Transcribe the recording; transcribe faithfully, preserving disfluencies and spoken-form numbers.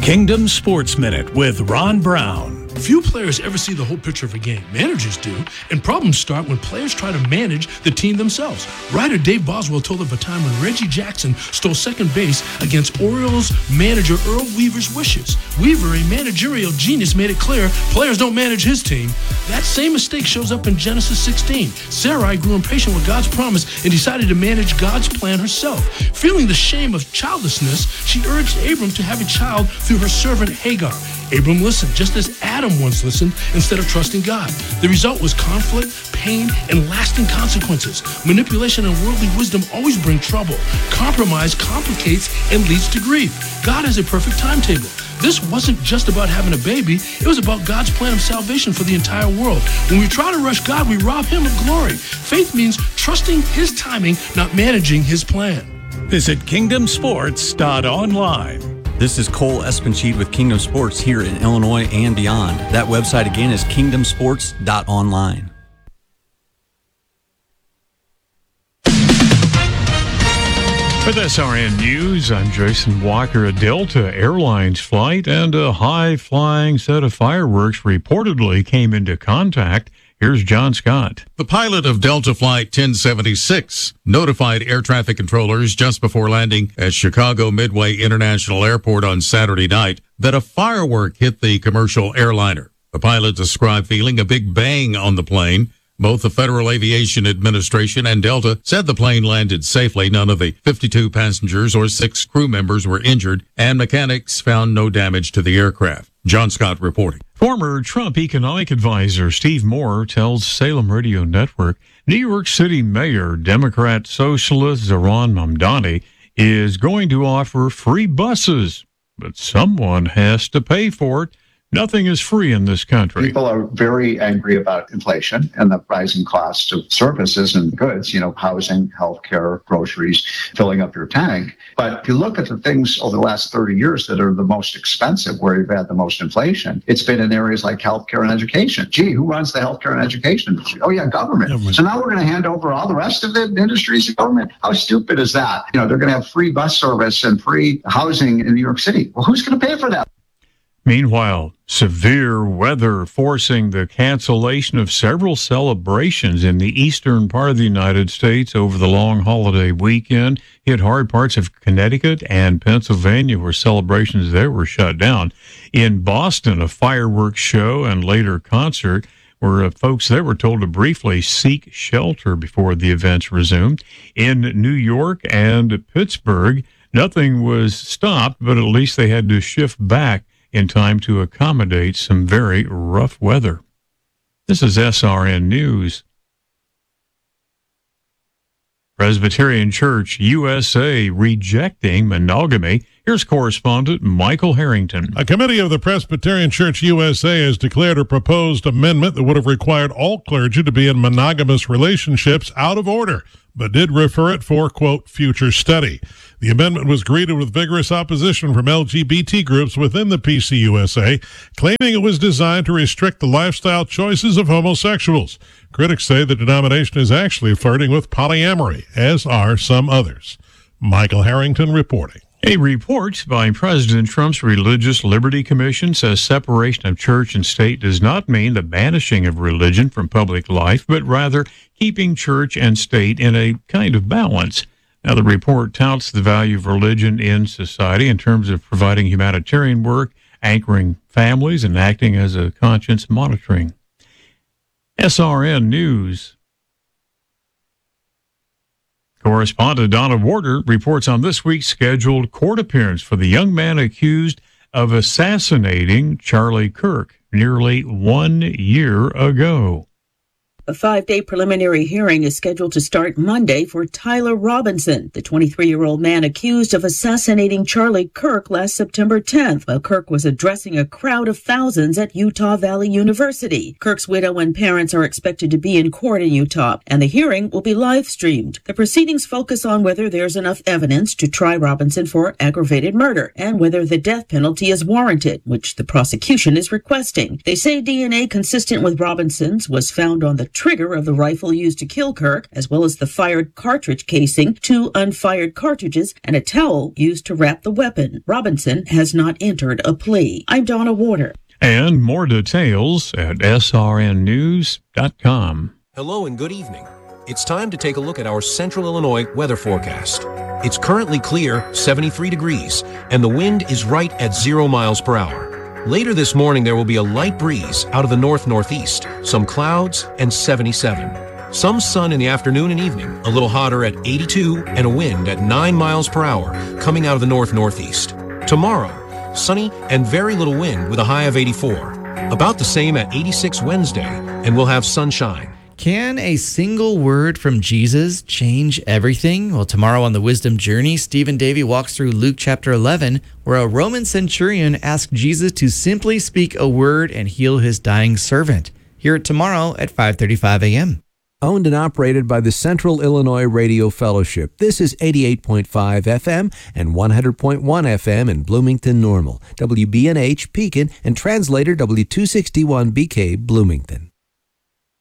Kingdom Sports Minute with Ron Brown. Few players ever see the whole picture of a game. Managers do, and problems start when players try to manage the team themselves. Writer Dave Boswell told of a time when Reggie Jackson stole second base against Orioles manager Earl Weaver's wishes. Weaver, a managerial genius, made it clear players don't manage his team. That same mistake shows up in Genesis sixteen. Sarai grew impatient with God's promise and decided to manage God's plan herself. Feeling the shame of childlessness, she urged Abram to have a child through her servant Hagar. Abram listened, just as Adam once listened, instead of trusting God. The result was conflict, pain, and lasting consequences. Manipulation and worldly wisdom always bring trouble. Compromise complicates and leads to grief. God has a perfect timetable. This wasn't just about having a baby. It was about God's plan of salvation for the entire world. When we try to rush God, we rob him of glory. Faith means trusting his timing, not managing his plan. Visit kingdom sports dot online. This is Cole Espencheed with Kingdom Sports here in Illinois and beyond. That website again is kingdom sports dot online. With S R N News, I'm Jason Walker. A Delta Airlines flight and a high-flying set of fireworks reportedly came into contact. Here's John Scott. The pilot of Delta Flight ten seventy-six notified air traffic controllers just before landing at Chicago Midway International Airport on Saturday night that a firework hit the commercial airliner. The pilot described feeling a big bang on the plane. Both the Federal Aviation Administration and Delta said the plane landed safely. None of the fifty-two passengers or six crew members were injured, and mechanics found no damage to the aircraft. John Scott reporting. Former Trump economic advisor Steve Moore tells Salem Radio Network New York City Mayor Democrat Socialist Zohran Mamdani is going to offer free buses, but someone has to pay for it. Nothing is free in this country. People are very angry about inflation and the rising cost of services and goods, you know, housing, healthcare, groceries, filling up your tank. But if you look at the things over the last thirty years that are the most expensive, where you've had the most inflation, it's been in areas like healthcare and education. Gee, who runs the healthcare and education industry? Oh, yeah, government. government. So now we're going to hand over all the rest of the industries to government? How stupid is that? You know, they're going to have free bus service and free housing in New York City. Well, who's going to pay for that? Meanwhile, severe weather forcing the cancellation of several celebrations in the eastern part of the United States over the long holiday weekend hit hard parts of Connecticut and Pennsylvania, where celebrations there were shut down. In Boston, a fireworks show and later concert where uh, folks there were told to briefly seek shelter before the events resumed. In New York and Pittsburgh, nothing was stopped, but at least they had to shift back in time to accommodate some very rough weather. This is S R N News. Presbyterian Church U S A rejecting monogamy. Here's correspondent Michael Harrington. A committee of the Presbyterian Church U S A has declared a proposed amendment that would have required all clergy to be in monogamous relationships out of order, but did refer it for, quote, future study. The amendment was greeted with vigorous opposition from L G B T groups within the P C U S A, claiming it was designed to restrict the lifestyle choices of homosexuals. Critics say the denomination is actually flirting with polyamory, as are some others. Michael Harrington reporting. A report by President Trump's Religious Liberty Commission says separation of church and state does not mean the banishing of religion from public life, but rather keeping church and state in a kind of balance. Now, the report touts the value of religion in society in terms of providing humanitarian work, anchoring families, and acting as a conscience monitoring. S R N News. Correspondent Donna Warder reports on this week's scheduled court appearance for the young man accused of assassinating Charlie Kirk nearly one year ago. A five-day preliminary hearing is scheduled to start Monday for Tyler Robinson, the twenty-three-year-old man accused of assassinating Charlie Kirk last September tenth while Kirk was addressing a crowd of thousands at Utah Valley University. Kirk's widow and parents are expected to be in court in Utah, and the hearing will be live-streamed. The proceedings focus on whether there's enough evidence to try Robinson for aggravated murder and whether the death penalty is warranted, which the prosecution is requesting. They say D N A consistent with Robinson's was found on the trigger of the rifle used to kill Kirk, as well as the fired cartridge casing, two unfired cartridges, and a towel used to wrap the weapon. Robinson has not entered a plea. I'm Donna Warder. And more details at S R N news dot com. Hello and good evening. It's time to take a look at our Central Illinois weather forecast. It's currently clear, seventy-three degrees, and the wind is right at zero miles per hour. Later this morning, there will be a light breeze out of the north-northeast, some clouds, and seventy-seven. Some sun in the afternoon and evening, a little hotter at eighty-two, and a wind at nine miles per hour coming out of the north-northeast. Tomorrow, sunny and very little wind with a high of eighty-four. About the same at eighty-six Wednesday, and we'll have sunshine. Can a single word from Jesus change everything? Well, tomorrow on the Wisdom Journey, Stephen Davey walks through Luke chapter eleven, where a Roman centurion asked Jesus to simply speak a word and heal his dying servant. Hear it tomorrow at five thirty-five a.m. Owned and operated by the Central Illinois Radio Fellowship. This is eighty-eight point five F M and one hundred point one F M in Bloomington Normal, W B N H Pekin, and translator W two sixty-one B K Bloomington.